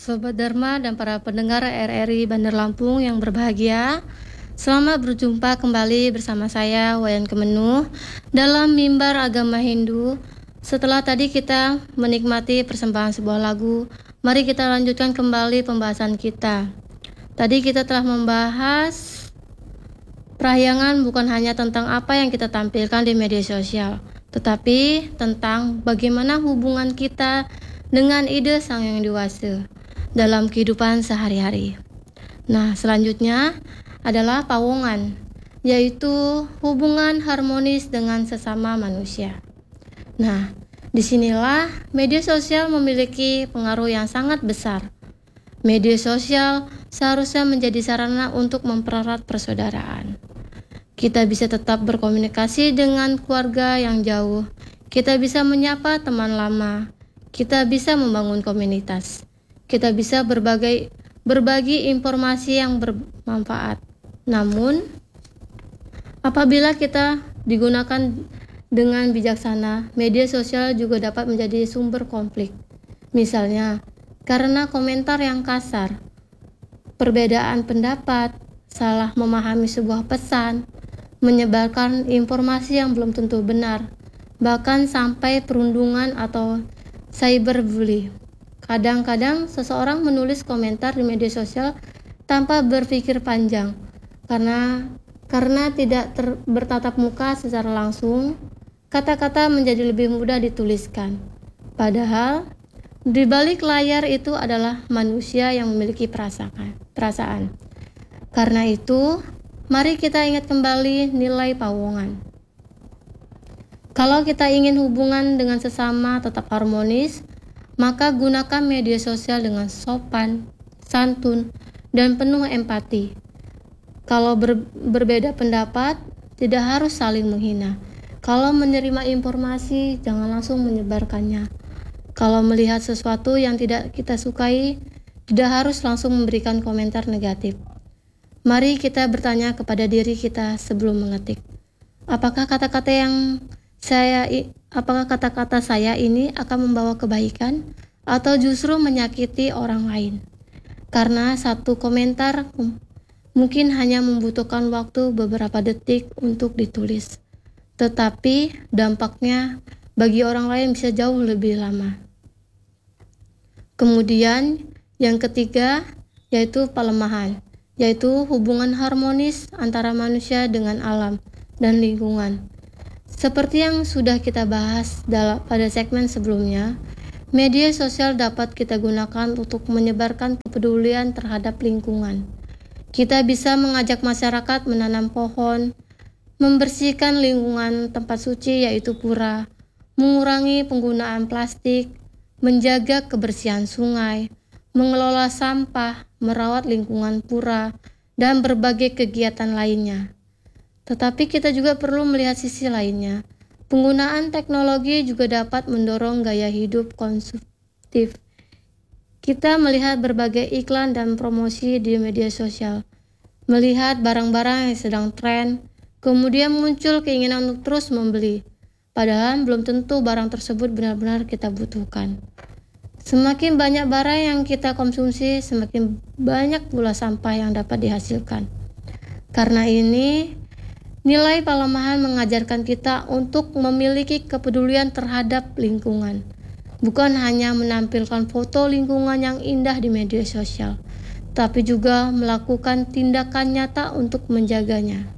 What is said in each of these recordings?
Sobat Dharma dan para pendengar RRI Bandar Lampung yang berbahagia, selamat berjumpa kembali bersama saya Wayan Kemenuh dalam Mimbar Agama Hindu. Setelah tadi kita menikmati persembahan sebuah lagu, mari kita lanjutkan kembali pembahasan kita. Tadi kita telah membahas perahyangan bukan hanya tentang apa yang kita tampilkan di media sosial, tetapi tentang bagaimana hubungan kita dengan ide Sang Yang Dewasa dalam kehidupan sehari-hari. Nah, selanjutnya adalah pawongan, yaitu hubungan harmonis dengan sesama manusia. Nah, disinilah media sosial memiliki pengaruh yang sangat besar. Media sosial seharusnya menjadi sarana untuk mempererat persaudaraan. Kita bisa tetap berkomunikasi dengan keluarga yang jauh. Kita bisa menyapa teman lama. Kita bisa membangun komunitas. Kita bisa berbagi informasi yang bermanfaat. Namun, apabila kita digunakan dengan bijaksana, media sosial juga dapat menjadi sumber konflik. Misalnya, karena komentar yang kasar, perbedaan pendapat, salah memahami sebuah pesan, menyebarkan informasi yang belum tentu benar, bahkan sampai perundungan atau cyberbully. Kadang-kadang seseorang menulis komentar di media sosial tanpa berpikir panjang, karena tidak bertatap muka secara langsung, kata-kata menjadi lebih mudah dituliskan. Padahal di balik layar itu adalah manusia yang memiliki perasaan. Karena itu, mari kita ingat kembali nilai pawongan. Kalau kita ingin hubungan dengan sesama tetap harmonis, maka gunakan media sosial dengan sopan, santun, dan penuh empati. Kalau berbeda pendapat, tidak harus saling menghina. Kalau menerima informasi, jangan langsung menyebarkannya. Kalau melihat sesuatu yang tidak kita sukai, tidak harus langsung memberikan komentar negatif. Mari kita bertanya kepada diri kita sebelum mengetik. Apakah kata-kata saya ini akan membawa kebaikan atau justru menyakiti orang lain? Karena satu komentar mungkin hanya membutuhkan waktu beberapa detik untuk ditulis, tetapi dampaknya bagi orang lain bisa jauh lebih lama. Kemudian yang ketiga yaitu pelemahan, yaitu hubungan harmonis antara manusia dengan alam dan lingkungan. Seperti yang sudah kita bahas pada segmen sebelumnya, media sosial dapat kita gunakan untuk menyebarkan kepedulian terhadap lingkungan. Kita bisa mengajak masyarakat menanam pohon, membersihkan lingkungan tempat suci yaitu pura, mengurangi penggunaan plastik, menjaga kebersihan sungai, mengelola sampah, merawat lingkungan pura, dan berbagai kegiatan lainnya. Tetapi kita juga perlu melihat sisi lainnya. Penggunaan teknologi juga dapat mendorong gaya hidup konsumtif. Kita melihat berbagai iklan dan promosi di media sosial, melihat barang-barang yang sedang tren, kemudian muncul keinginan untuk terus membeli, padahal belum tentu barang tersebut benar-benar kita butuhkan. Semakin banyak barang yang kita konsumsi, semakin banyak pula sampah yang dapat dihasilkan. Karena ini, nilai pelemahan mengajarkan kita untuk memiliki kepedulian terhadap lingkungan, bukan hanya menampilkan foto lingkungan yang indah di media sosial, tapi juga melakukan tindakan nyata untuk menjaganya.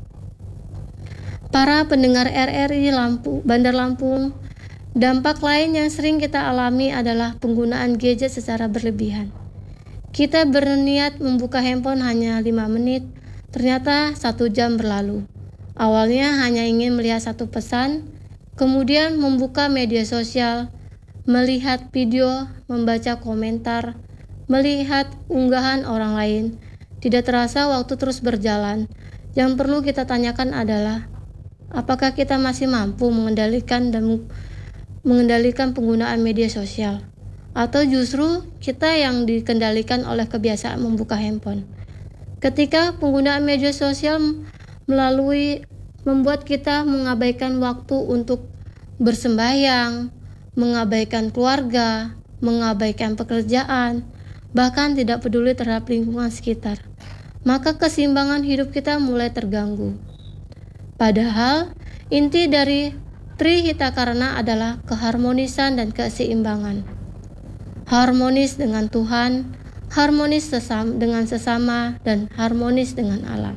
Para pendengar RRI Bandar Lampung, dampak lain yang sering kita alami adalah penggunaan gadget secara berlebihan. Kita berniat membuka handphone hanya 5 menit, ternyata 1 jam berlalu. Awalnya hanya ingin melihat satu pesan, kemudian membuka media sosial, melihat video, membaca komentar, melihat unggahan orang lain. Tidak terasa waktu terus berjalan. Yang perlu kita tanyakan adalah, apakah kita masih mampu mengendalikan penggunaan media sosial? Atau justru kita yang dikendalikan oleh kebiasaan membuka handphone? Ketika penggunaan media sosial membuat kita mengabaikan waktu untuk bersembahyang, mengabaikan keluarga, mengabaikan pekerjaan, bahkan tidak peduli terhadap lingkungan sekitar, maka keseimbangan hidup kita mulai terganggu. Padahal, inti dari Trihitakarana adalah keharmonisan dan keseimbangan. Harmonis dengan Tuhan, harmonis dengan sesama, dan harmonis dengan alam.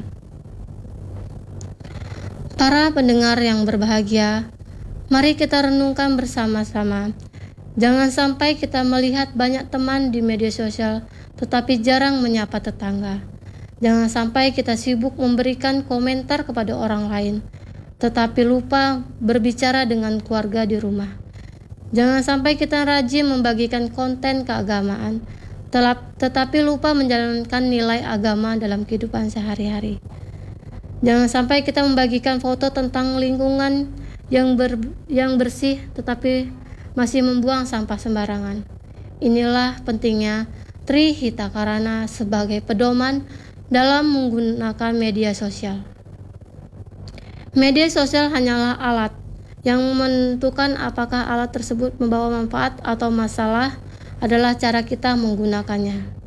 Para pendengar yang berbahagia, mari kita renungkan bersama-sama. Jangan sampai kita melihat banyak teman di media sosial, tetapi jarang menyapa tetangga. Jangan sampai kita sibuk memberikan komentar kepada orang lain, tetapi lupa berbicara dengan keluarga di rumah. Jangan sampai kita rajin membagikan konten keagamaan, tetapi lupa menjalankan nilai agama dalam kehidupan sehari-hari. Jangan sampai kita membagikan foto tentang lingkungan yang bersih, tetapi masih membuang sampah sembarangan. Inilah pentingnya Trihitakarana sebagai pedoman dalam menggunakan media sosial. Media sosial hanyalah alat yang menentukan apakah alat tersebut membawa manfaat atau masalah adalah cara kita menggunakannya.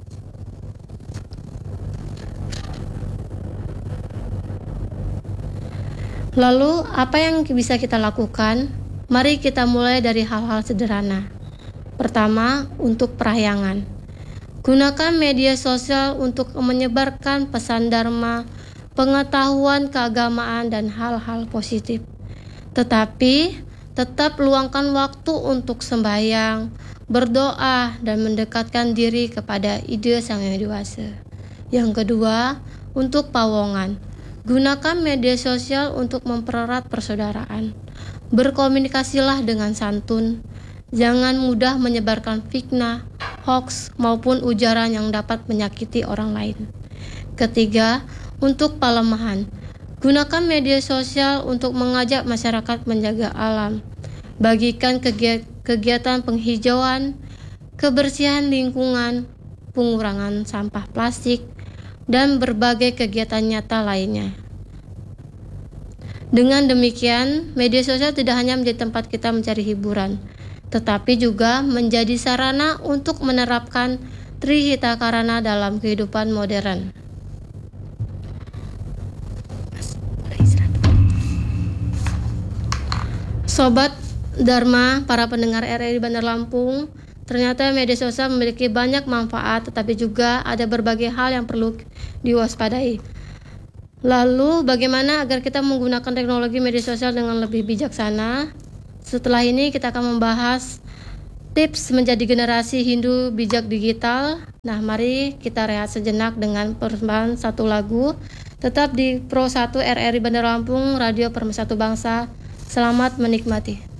Lalu, apa yang bisa kita lakukan? Mari kita mulai dari hal-hal sederhana. Pertama, untuk perahyangan. Gunakan media sosial untuk menyebarkan pesan dharma, pengetahuan keagamaan, dan hal-hal positif. Tetapi, tetap luangkan waktu untuk sembahyang, berdoa, dan mendekatkan diri kepada ide Sang Yang Dewasa. Yang kedua, untuk pawongan. Gunakan media sosial untuk mempererat persaudaraan. Berkomunikasilah dengan santun. Jangan mudah menyebarkan fitnah, hoaks, maupun ujaran yang dapat menyakiti orang lain. Ketiga, untuk pelemahan. Gunakan media sosial untuk mengajak masyarakat menjaga alam. Bagikan kegiatan penghijauan, kebersihan lingkungan, pengurangan sampah plastik, dan berbagai kegiatan nyata lainnya. Dengan demikian, media sosial tidak hanya menjadi tempat kita mencari hiburan, tetapi juga menjadi sarana untuk menerapkan Trihitakarana dalam kehidupan modern. Sobat Dharma, para pendengar RRI Bandar Lampung, ternyata media sosial memiliki banyak manfaat, tetapi juga ada berbagai hal yang perlu diwaspadai. Lalu, bagaimana agar kita menggunakan teknologi media sosial dengan lebih bijaksana? Setelah ini kita akan membahas tips menjadi generasi Hindu bijak digital. Nah, mari kita rehat sejenak dengan persembahan satu lagu. Tetap di Pro 1 RRI Bandar Lampung, Radio Pemersatu Bangsa. Selamat menikmati.